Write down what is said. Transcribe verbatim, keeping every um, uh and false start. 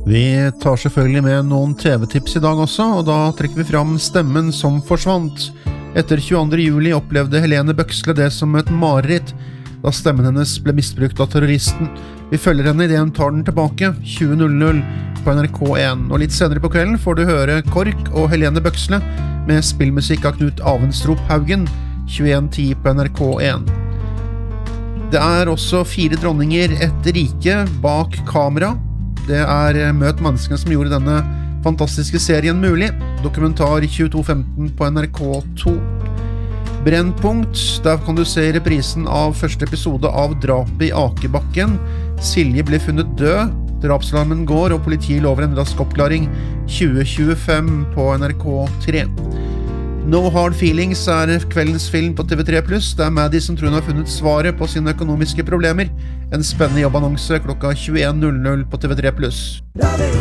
Vi tar selvfølgelig med noen T V-tips i dag også, og da trekker vi fram Stemmen som forsvant. Etter tjueandre juli opplevde Helene Bøksle det som et mareritt, da stemmen hennes ble misbrukt av terroristen. Vi følger henne i det hun tar den tilbake, tjue null null på N R K en. Og litt senere på kvelden får du høre KORK og Helene Bøksle med spillmusikk av Knut Avenstrup Haugen, tjueen ti på N R K en. Det er også fire dronninger, et rike bak kamera. Det er Møt menneskene som gjorde denne fantastiske serien mulig. Dokumentar tjueto femten på N R K to. Brennpunkt, der kan du se reprisen av første episode av Drapet i Akebakken. Silje ble funnet død, drapsalarmen går og politiet lover en rask oppklaring tjue tjuefem på N R K tre. No Hard Feelings er kveldens film på T V tre pluss. Det er Maddie som tror hun har funnet svaret på sine økonomiske problemer. En spennende jobbannonse klokka tjueen null null på T V tre pluss.